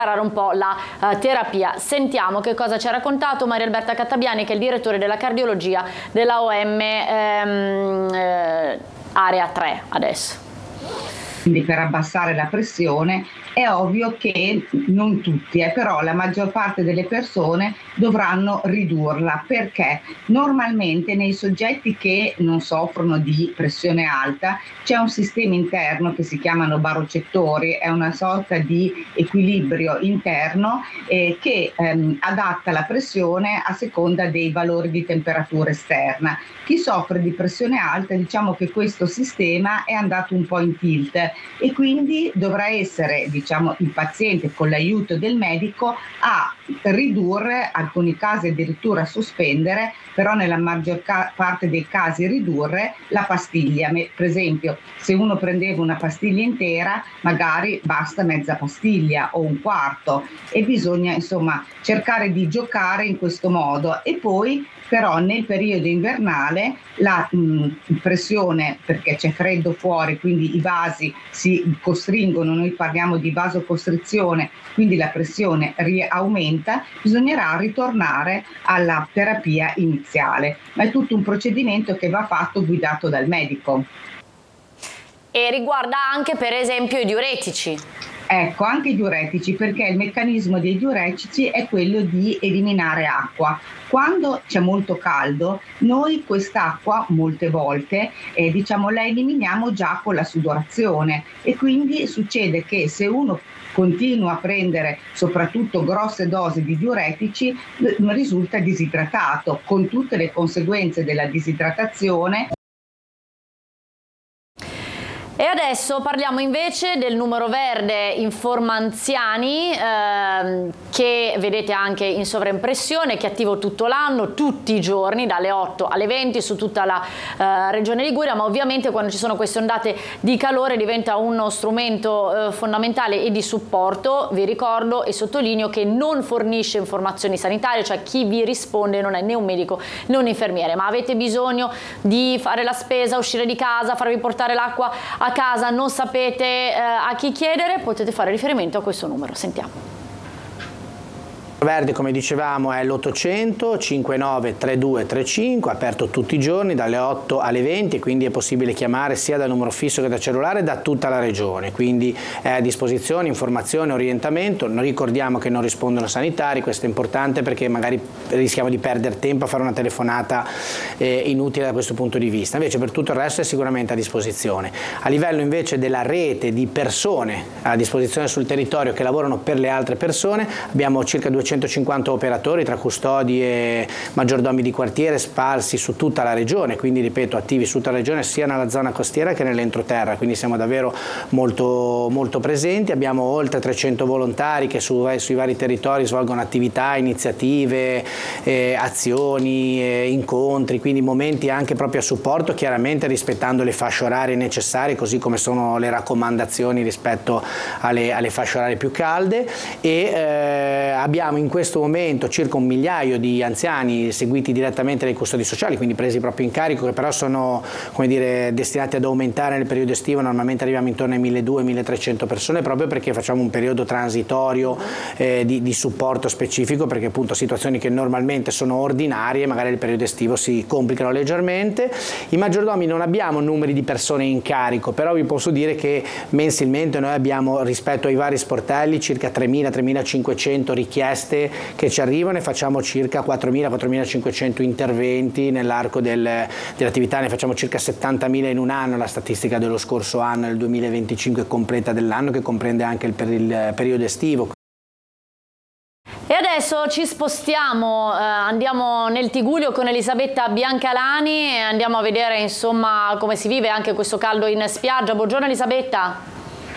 un po' la terapia. Sentiamo che cosa ci ha raccontato Maria Alberta Cattabiani, che è il direttore della cardiologia della OM Area 3 adesso. Quindi per abbassare la pressione è ovvio che non tutti, però la maggior parte delle persone dovranno ridurla, perché normalmente nei soggetti che non soffrono di pressione alta c'è un sistema interno che si chiamano barocettori, è una sorta di equilibrio interno che adatta la pressione a seconda dei valori di temperatura esterna. Chi soffre di pressione alta, diciamo che questo sistema è andato un po' in tilt e quindi dovrà essere, diciamo, il paziente con l'aiuto del medico a ridurre, alcuni casi addirittura sospendere, però nella maggior parte dei casi ridurre la pastiglia. Per esempio, se uno prendeva una pastiglia intera, magari basta mezza pastiglia o un quarto, e bisogna insomma cercare di giocare in questo modo. E poi però nel periodo invernale la pressione, perché c'è freddo fuori, quindi i vasi si costringono, noi parliamo di vasocostrizione, quindi la pressione aumenta, bisognerà ritornare alla terapia iniziale, ma è tutto un procedimento che va fatto guidato dal medico. E riguarda anche per esempio i diuretici. Ecco, anche i diuretici, perché il meccanismo dei diuretici è quello di eliminare acqua. Quando c'è molto caldo, noi quest'acqua molte volte la eliminiamo già con la sudorazione, e quindi succede che se uno continua a prendere soprattutto grosse dosi di diuretici risulta disidratato, con tutte le conseguenze della disidratazione. E adesso parliamo invece del numero verde Informanziani, che vedete anche in sovraimpressione, che è attivo tutto l'anno, tutti i giorni, dalle 8 alle 20 su tutta la regione Liguria, ma ovviamente quando ci sono queste ondate di calore diventa uno strumento fondamentale e di supporto. Vi ricordo e sottolineo che non fornisce informazioni sanitarie, cioè chi vi risponde non è né un medico né un infermiere, ma avete bisogno di fare la spesa, uscire di casa, farvi portare l'acqua a casa, non sapete a chi chiedere, potete fare riferimento a questo numero. Sentiamo. Verde, come dicevamo, è l'800 59 32 35, aperto tutti i giorni dalle 8 alle 20, quindi è possibile chiamare sia dal numero fisso che da cellulare da tutta la regione, quindi è a disposizione informazione, orientamento. Ricordiamo che non rispondono sanitari, questo è importante perché magari rischiamo di perdere tempo a fare una telefonata inutile da questo punto di vista. Invece per tutto il resto è sicuramente a disposizione. A livello invece della rete di persone a disposizione sul territorio che lavorano per le altre persone, abbiamo circa 250 operatori tra custodi e maggiordomi di quartiere sparsi su tutta la regione, quindi ripeto attivi su tutta la regione sia nella zona costiera che nell'entroterra, quindi siamo davvero molto, molto presenti. Abbiamo oltre 300 volontari che sui vari territori svolgono attività, iniziative, azioni, incontri, quindi momenti anche proprio a supporto, chiaramente rispettando le fasce orarie necessarie, così come sono le raccomandazioni rispetto alle fasce orarie più calde. E abbiamo in questo momento circa 1 migliaio di anziani seguiti direttamente dai custodi sociali, quindi presi proprio in carico, che però sono, come dire, destinati ad aumentare nel periodo estivo. Normalmente arriviamo intorno ai 1.200-1.300 persone, proprio perché facciamo un periodo transitorio di supporto specifico, perché appunto situazioni che normalmente sono ordinarie magari nel periodo estivo si complicano leggermente. I maggiordomi non abbiamo numeri di persone in carico, però vi posso dire che mensilmente noi abbiamo, rispetto ai vari sportelli, circa 3.000-3.500 richieste che ci arrivano, e facciamo circa 4.000-4.500 interventi nell'arco dell'attività. Ne facciamo circa 70.000 in un anno. La statistica dello scorso anno, il 2025, completa dell'anno, che comprende anche il periodo estivo. E adesso ci spostiamo, andiamo nel Tigullio con Elisabetta Biancalani e andiamo a vedere insomma come si vive anche questo caldo in spiaggia. Buongiorno Elisabetta.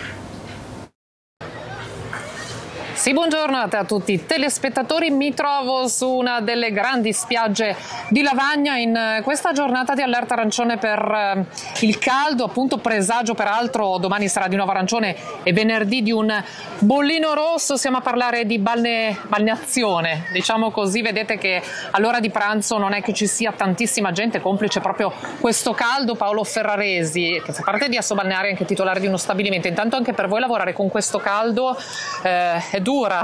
Sì, buongiorno a tutti i telespettatori. Mi trovo su una delle grandi spiagge di Lavagna in questa giornata di allerta arancione per il caldo, appunto presagio peraltro domani sarà di nuovo arancione e venerdì di un bollino rosso. Siamo a parlare di balneazione, diciamo così. Vedete che all'ora di pranzo non è che ci sia tantissima gente, complice proprio questo caldo. Paolo Ferraresi, che fa parte di Assobalneare, anche titolare di uno stabilimento. Intanto anche per voi lavorare con questo caldo è duro, dura.